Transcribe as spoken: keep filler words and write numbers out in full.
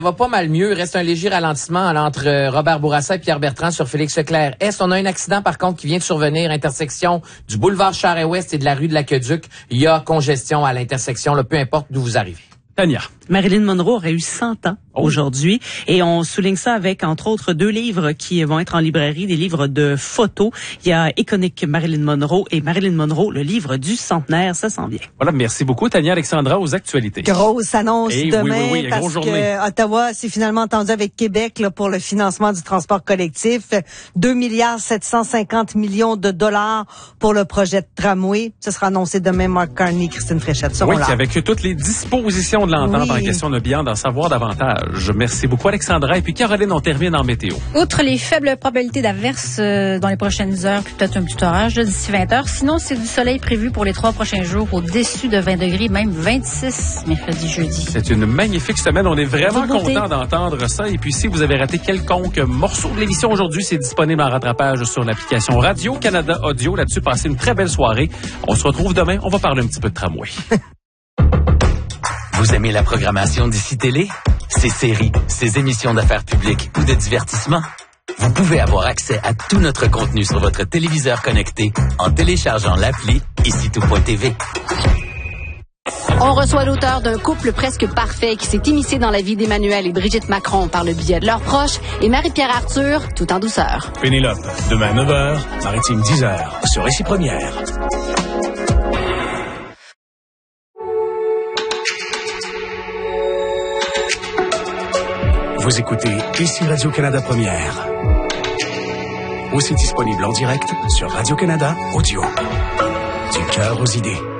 va pas mal mieux. Il reste un léger ralentissement là, entre Robert Bourassa et Pierre Bertrand sur Félix Leclerc. Est-ce on a un accident, par contre, qui vient de survenir, intersection du boulevard Charest-Ouest et de la rue de l'Aqueduc. Il y a congestion à l'intersection, là, peu importe d'où vous arrivez. Tania. Marilyn Monroe aurait eu cent ans oh. aujourd'hui et on souligne ça avec, entre autres, deux livres qui vont être en librairie, des livres de photos. Il y a Iconic Marilyn Monroe et Marilyn Monroe, le livre du centenaire, ça s'en vient. Voilà, merci beaucoup Tania. Alexandra, aux actualités. Grosse annonce et demain oui, oui, oui, parce que Ottawa s'est finalement entendu avec Québec là, pour le financement du transport collectif. deux milliards sept cent cinquante millions de dollars pour le projet de tramway. Ce sera annoncé demain. Mark Carney, Christine Fréchette seront oui, là. Oui, avec toutes les dispositions de l'entente oui. en question de bien d'en savoir davantage. Merci beaucoup Alexandra. Et puis Caroline, on termine en météo. Outre les faibles probabilités d'averses euh, dans les prochaines heures, puis peut-être un petit orage là, d'ici vingt heures. Sinon, c'est du soleil prévu pour les trois prochains jours au-dessus de vingt degrés, même vingt-six mercredi, jeudi. C'est une magnifique semaine. On est vraiment content d'entendre ça. Et puis si vous avez raté quelconque morceau de l'émission aujourd'hui, c'est disponible en rattrapage sur l'application Radio-Canada Audio. Là-dessus, passez une très belle soirée. On se retrouve demain. On va parler un petit peu de tramway. Vous aimez la programmation d'Ici Télé? Ses séries, ses émissions d'affaires publiques ou de divertissement? Vous pouvez avoir accès à tout notre contenu sur votre téléviseur connecté en téléchargeant l'appli ici tout point t v. On reçoit l'auteur d'un couple presque parfait qui s'est immiscé dans la vie d'Emmanuel et Brigitte Macron par le biais de leurs proches et Marie-Pierre Arthur, tout en douceur. Pénélope, demain à neuf heures, Maritime dix heures, sur Ici Première. Vous écoutez Ici Radio-Canada Première. Aussi disponible en direct sur Radio-Canada Audio. Du cœur aux idées.